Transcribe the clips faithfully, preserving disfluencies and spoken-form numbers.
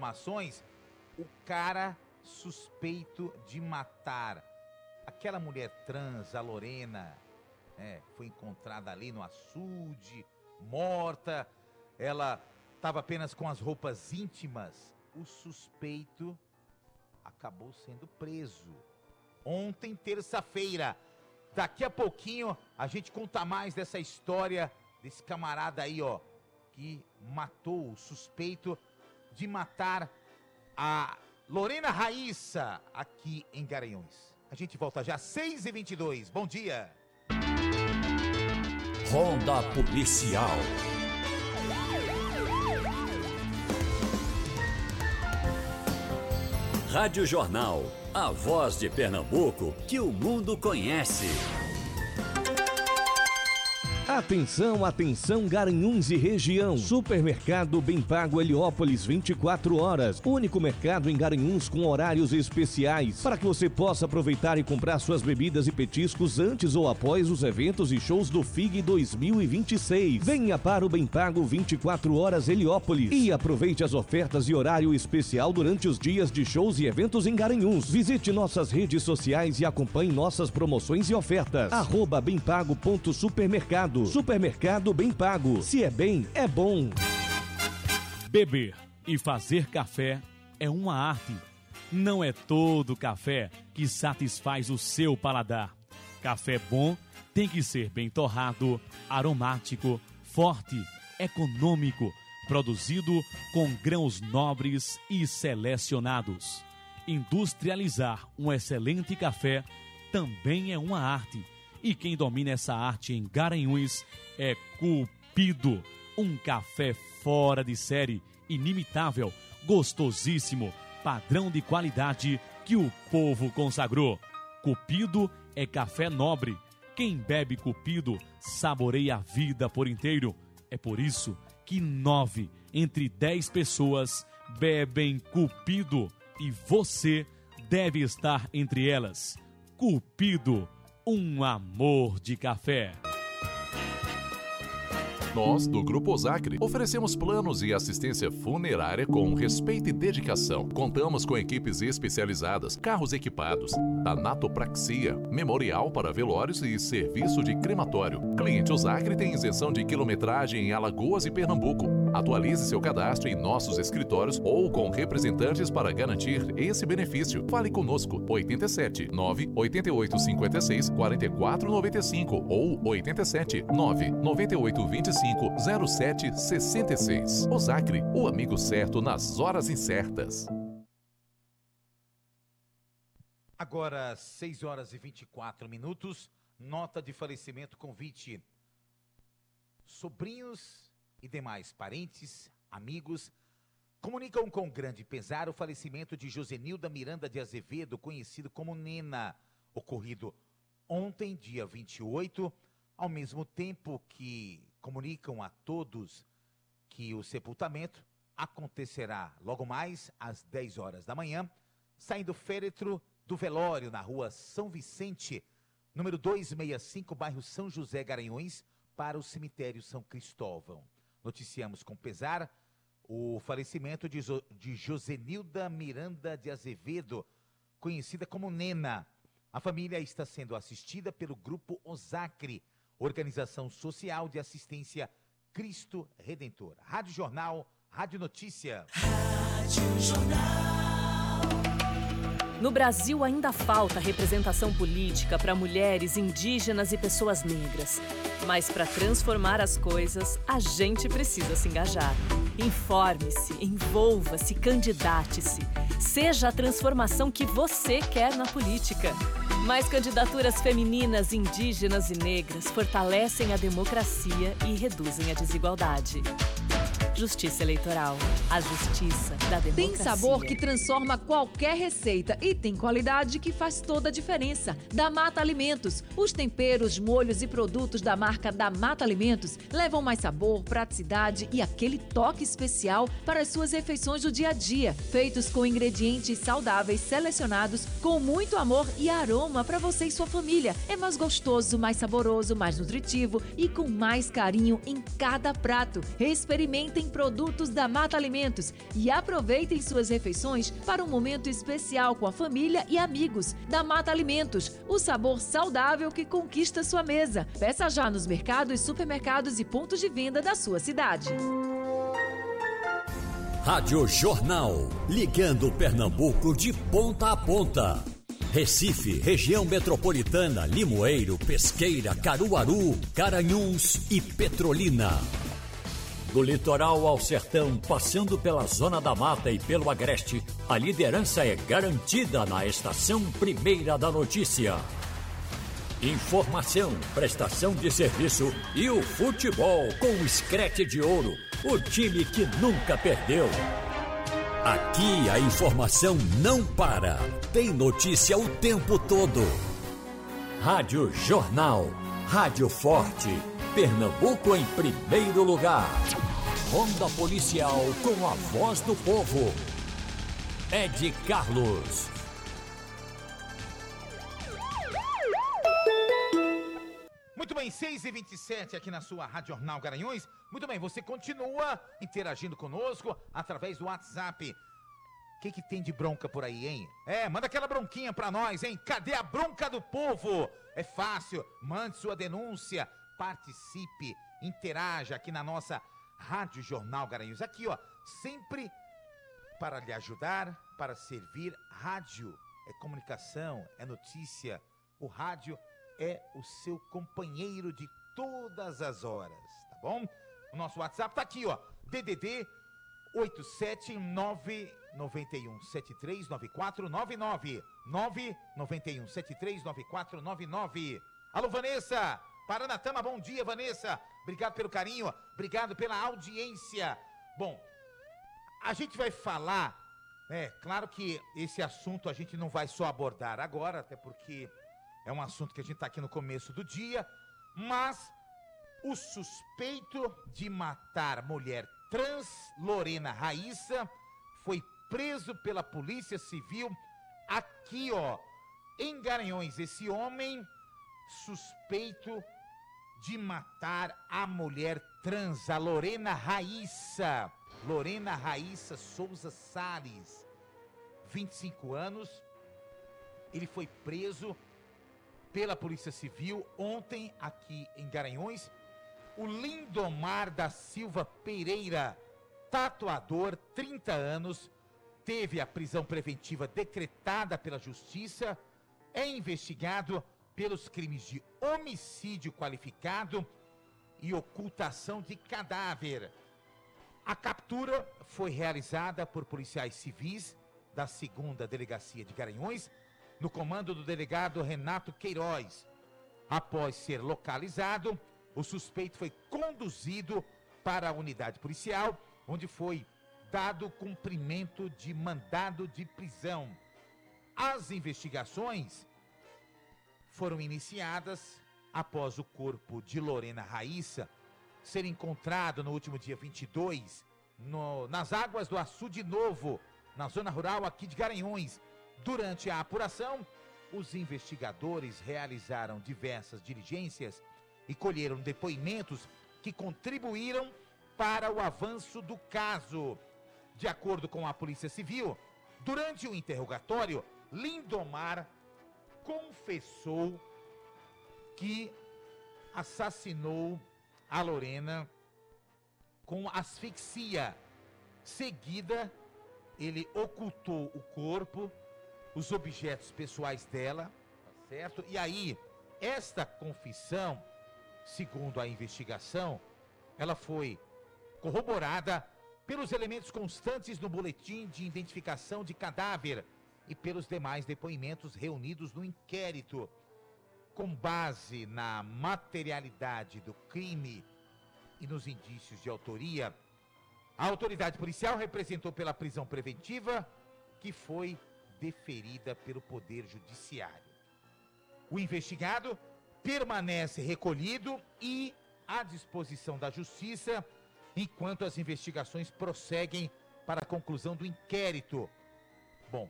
informações, o cara suspeito de matar aquela mulher trans, a Lorena, é, foi encontrada ali no açude, morta. Ela estava apenas com as roupas íntimas. O suspeito acabou sendo preso ontem, terça-feira. Daqui a pouquinho a gente conta mais dessa história desse camarada aí, ó, que matou o suspeito de matar a Lorena Raíssa aqui em Garanhuns. A gente volta já, seis e vinte e dois. Bom dia. Ronda Policial. Rádio Jornal, a voz de Pernambuco que o mundo conhece. Atenção, atenção, Garanhuns e região. Supermercado Bem Pago Heliópolis, vinte e quatro horas. Único mercado em Garanhuns com horários especiais para que você possa aproveitar e comprar suas bebidas e petiscos antes ou após os eventos e shows do F I G dois mil e vinte e seis. Venha para o Bem Pago vinte e quatro horas Heliópolis e aproveite as ofertas e horário especial durante os dias de shows e eventos em Garanhuns. Visite nossas redes sociais e acompanhe nossas promoções e ofertas. Arroba bempago.supermercado. Supermercado Bem Pago. Se é bem, é bom. Beber e fazer café é uma arte. Não é todo café que satisfaz o seu paladar. Café bom tem que ser bem torrado, aromático, forte, econômico, produzido com grãos nobres e selecionados. Industrializar um excelente café também é uma arte. E quem domina essa arte em Garanhuns é Cupido. Um café fora de série, inimitável, gostosíssimo, padrão de qualidade que o povo consagrou. Cupido é café nobre. Quem bebe Cupido saboreia a vida por inteiro. É por isso que nove entre dez pessoas bebem Cupido. E você deve estar entre elas. Cupido. Um amor de café. Nós, do Grupo Osacre, oferecemos planos e assistência funerária com respeito e dedicação. Contamos com equipes especializadas, carros equipados, tanatopraxia, memorial para velórios e serviço de crematório. Cliente Osacre tem isenção de quilometragem em Alagoas e Pernambuco. Atualize seu cadastro em nossos escritórios ou com representantes para garantir esse benefício. Fale conosco, oito sete nove oito oito cinco seis quatro quatro nove cinco ou oito sete nove nove oito dois cinco zero sete seis seis. Osacre, o amigo certo nas horas incertas. Agora, seis horas e vinte e quatro minutos, nota de falecimento convite. Sobrinhos e demais parentes, amigos, comunicam com grande pesar o falecimento de Josenilda Miranda de Azevedo, conhecido como Nena, ocorrido ontem, dia vinte e oito, ao mesmo tempo que comunicam a todos que o sepultamento acontecerá logo mais às dez horas da manhã, saindo o féretro do velório na rua São Vicente, número duzentos e sessenta e cinco, bairro São José, Garanhuns, para o cemitério São Cristóvão. Noticiamos com pesar o falecimento de, jo de Josenilda Miranda de Azevedo, conhecida como Nena. A família está sendo assistida pelo Grupo Osacre, Organização Social de Assistência Cristo Redentor. Rádio Jornal, Rádio Notícia. Rádio Jornal. No Brasil ainda falta representação política para mulheres, indígenas e pessoas negras. Mas para transformar as coisas, a gente precisa se engajar. Informe-se, envolva-se, candidate-se. Seja a transformação que você quer na política. Mais candidaturas femininas, indígenas e negras fortalecem a democracia e reduzem a desigualdade. Justiça Eleitoral. A justiça da democracia. Tem sabor que transforma qualquer receita e tem qualidade que faz toda a diferença. Da Mata Alimentos. Os temperos, molhos e produtos da marca da Mata Alimentos levam mais sabor, praticidade e aquele toque especial para as suas refeições do dia a dia. Feitos com ingredientes saudáveis selecionados com muito amor e aroma para você e sua família. É mais gostoso, mais saboroso, mais nutritivo e com mais carinho em cada prato. Experimentem em produtos da Mata Alimentos e aproveitem suas refeições para um momento especial com a família e amigos. Da Mata Alimentos, o sabor saudável que conquista sua mesa. Peça já nos mercados, supermercados e pontos de venda da sua cidade. Rádio Jornal, ligando Pernambuco de ponta a ponta. Recife, região metropolitana, Limoeiro, Pesqueira, Caruaru, Garanhuns e Petrolina. Do litoral ao sertão, passando pela Zona da Mata e pelo Agreste, a liderança é garantida na Estação Primeira da Notícia. Informação, prestação de serviço e o futebol com o Screte de Ouro, o time que nunca perdeu. Aqui a informação não para, tem notícia o tempo todo. Rádio Jornal, Rádio Forte, Pernambuco em primeiro lugar. Ronda Policial com a voz do povo. Ed Carlos. Muito bem, seis e vinte e sete aqui na sua Rádio Jornal Garanhuns. Muito bem, você continua interagindo conosco através do WhatsApp. O que que tem de bronca por aí, hein? É, manda aquela bronquinha pra nós, hein? Cadê a bronca do povo? É fácil, mande sua denúncia, participe, interaja aqui na nossa Rádio Jornal Garanhuns. Aqui, ó, sempre para lhe ajudar, para servir. Rádio é comunicação, é notícia. O rádio é o seu companheiro de todas as horas, tá bom? O nosso WhatsApp tá aqui, ó, D D D oito sete nove nove um sete três nove quatro nove nove, nove nove um sete três nove quatro nove nove. Alô, Vanessa, Paranatama, bom dia, Vanessa, obrigado pelo carinho, obrigado pela audiência. Bom, a gente vai falar, é claro que esse assunto a gente não vai só abordar agora, até porque é um assunto que a gente está aqui no começo do dia, mas o suspeito de matar mulher trans, Lorena Raíssa, foi preso pela Polícia Civil aqui, ó, em Garanhuns. Esse homem suspeito de matar a mulher trans, a Lorena Raíssa. Lorena Raíssa Souza Salles, vinte e cinco anos. Ele foi preso pela Polícia Civil ontem aqui em Garanhuns. O Lindomar da Silva Pereira, tatuador, trinta anos, teve a prisão preventiva decretada pela Justiça, é investigado pelos crimes de homicídio qualificado e ocultação de cadáver. A captura foi realizada por policiais civis da segunda Delegacia de Garanhuns, no comando do delegado Renato Queiroz. Após ser localizado, o suspeito foi conduzido para a unidade policial, onde foi dado cumprimento de mandado de prisão. As investigações foram iniciadas após o corpo de Lorena Raíssa ser encontrado no último dia vinte e dois, no, nas águas do Açude Novo, na zona rural aqui de Garanhuns. Durante a apuração, os investigadores realizaram diversas diligências e colheram depoimentos que contribuíram para o avanço do caso. De acordo com a Polícia Civil, durante o interrogatório, Lindomar confessou que assassinou a Lorena com asfixia. Seguida, ele ocultou o corpo, os objetos pessoais dela, tá certo? E aí, esta confissão, segundo a investigação, ela foi corroborada pelos elementos constantes no boletim de identificação de cadáver e pelos demais depoimentos reunidos no inquérito. Com base na materialidade do crime e nos indícios de autoria, a autoridade policial representou pela prisão preventiva, que foi deferida pelo Poder Judiciário. O investigado permanece recolhido e à disposição da Justiça, enquanto as investigações prosseguem para a conclusão do inquérito. Bom,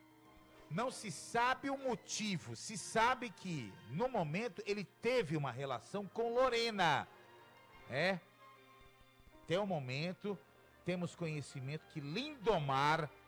não se sabe o motivo, se sabe que, no momento, ele teve uma relação com Lorena, é? Até o momento, temos conhecimento que Lindomar